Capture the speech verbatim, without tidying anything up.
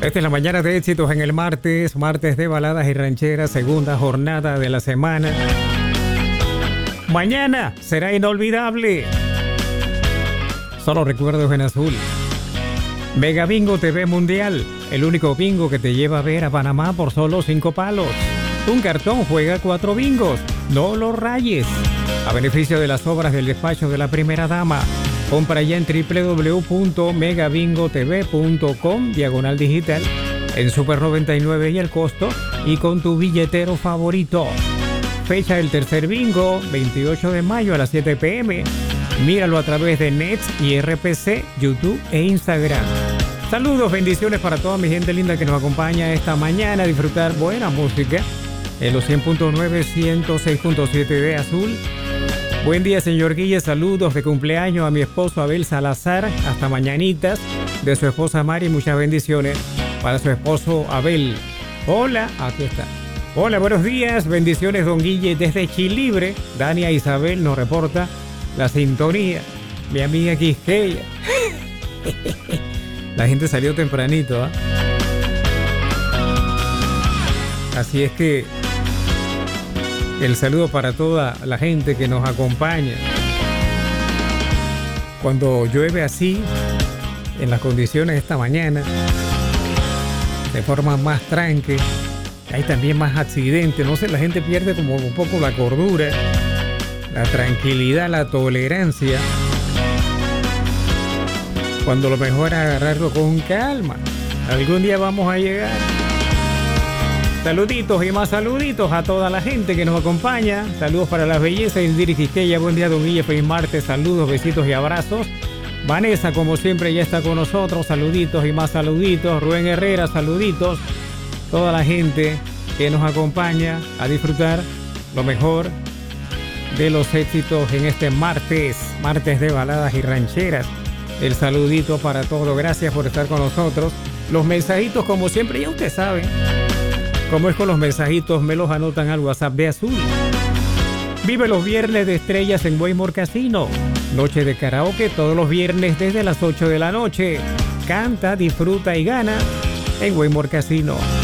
Esta es la mañana de éxitos en el martes, martes de baladas y rancheras, segunda jornada de la semana. Mañana será inolvidable. Solo recuerdos en azul. Mega Bingo T V Mundial, el único bingo que te lleva a ver a Panamá por solo cinco palos. Un cartón juega cuatro bingos, no los rayes. A beneficio de las obras del despacho de la primera dama. Compra ya en doble u doble u doble u punto mega bingo t v punto com, diagonal digital, en Super noventa y nueve y el costo, y con tu billetero favorito. Fecha del tercer bingo, veintiocho de mayo a las siete pe eme. Míralo a través de Nets y R P C, YouTube e Instagram. Saludos, bendiciones para toda mi gente linda que nos acompaña esta mañana a disfrutar buena música en los cien punto nueve, ciento seis punto siete de Azul. Buen día, señor Guille. Saludos de cumpleaños a mi esposo Abel Salazar. Hasta mañanitas. De su esposa Mari, muchas bendiciones para su esposo Abel. Hola, aquí está. Hola, buenos días. Bendiciones, don Guille, desde Chilibre. Dania Isabel nos reporta la sintonía. Mi amiga Quisqueya. La gente salió tempranito, ¿eh? Así es que el saludo para toda la gente que nos acompaña. Cuando llueve así, en las condiciones de esta mañana, de forma más tranque, hay también más accidentes. No sé, la gente pierde como un poco la cordura, la tranquilidad, la tolerancia. Cuando lo mejor es agarrarlo con calma. Algún día vamos a llegar. Saluditos y más saluditos a toda la gente que nos acompaña. Saludos para las bellezas, Indiri Quisqueya. Buen día, don Guille, feliz martes. Saludos, besitos y abrazos. Vanessa, como siempre, ya está con nosotros. Saluditos y más saluditos. Rubén Herrera, saluditos. Toda la gente que nos acompaña a disfrutar lo mejor de los éxitos en este martes. Martes de baladas y rancheras. El saludito para todos. Gracias por estar con nosotros. Los mensajitos, como siempre, ya ustedes saben. Como es con los mensajitos, me los anotan al WhatsApp de Azul. Vive los viernes de estrellas en Waymore Casino. Noche de karaoke todos los viernes desde las ocho de la noche. Canta, disfruta y gana en Waymore Casino.